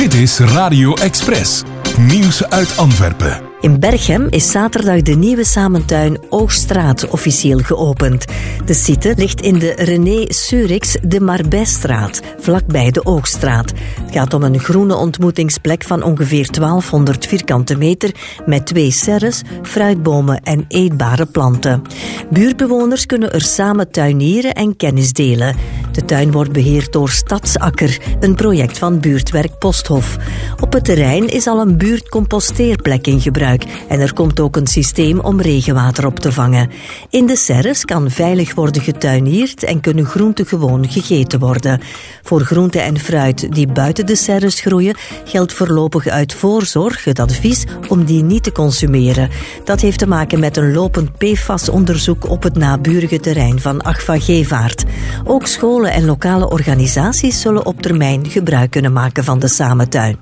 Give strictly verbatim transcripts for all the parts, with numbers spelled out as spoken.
Dit is Radio Express. Nieuws uit Antwerpen. In Berchem is zaterdag de nieuwe samentuin Oogstraat officieel geopend. De site ligt in de René Surix de Marbijstraat, vlakbij de Oogstraat. Het gaat om een groene ontmoetingsplek van ongeveer twaalfhonderd vierkante meter met twee serres, fruitbomen en eetbare planten. Buurtbewoners kunnen er samen tuinieren en kennis delen. De tuin wordt beheerd door Stadsakker, een project van buurtwerk Posthof. Op het terrein is al een buurtcomposteerplek in gebruik. En er komt ook een systeem om regenwater op te vangen. In de serres kan veilig worden getuinierd en kunnen groenten gewoon gegeten worden. Voor groente en fruit die buiten de serres groeien, geldt voorlopig uit voorzorg het advies om die niet te consumeren. Dat heeft te maken met een lopend P F A S-onderzoek op het naburige terrein van Agfa Gevaart. Ook scholen en lokale organisaties zullen op termijn gebruik kunnen maken van de samentuin.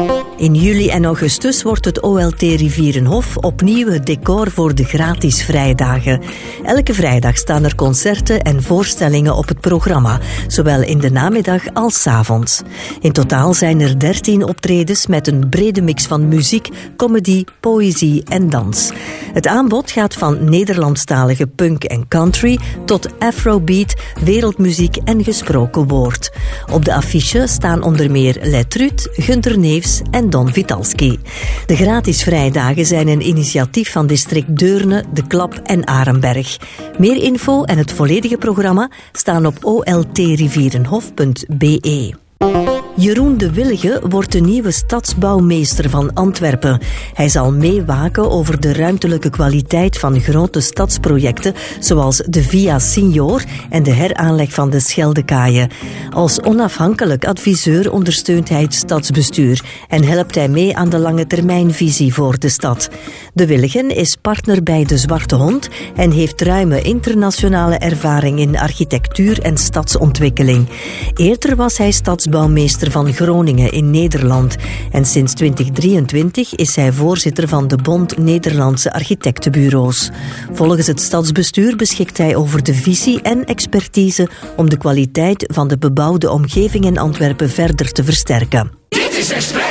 In juli en augustus wordt het O L T Rivierenhof opnieuw het decor voor de gratis vrijdagen. Elke vrijdag staan er concerten en voorstellingen op het programma, zowel in de namiddag als 's avonds. In totaal zijn er dertien optredens met een brede mix van muziek, comedy, poëzie en dans. Het aanbod gaat van Nederlandstalige punk en country tot afrobeat, wereldmuziek en gesproken woord. Op de affiche staan onder meer Letruut, Gunter Neefs en Don Vitalski. De gratis vrijdagen zijn een initiatief van district Deurne, De Klap en Arenberg. Meer info en het volledige programma staan op o l t rivierenhof punt b e. Jeroen de Willige wordt de nieuwe stadsbouwmeester van Antwerpen. Hij zal meewaken over de ruimtelijke kwaliteit van grote stadsprojecten, zoals de Via Signor en de heraanleg van de Scheldekaaien. Als onafhankelijk adviseur ondersteunt hij het stadsbestuur en helpt hij mee aan de lange termijnvisie voor de stad. De Willigen is partner bij De Zwarte Hond en heeft ruime internationale ervaring in architectuur en stadsontwikkeling. Eerder was hij stadsbouwmeester van Groningen in Nederland en sinds twintig drieëntwintig is hij voorzitter van de Bond Nederlandse Architectenbureaus. Volgens het stadsbestuur beschikt hij over de visie en expertise om de kwaliteit van de bebouwde omgeving in Antwerpen verder te versterken. Dit is Express.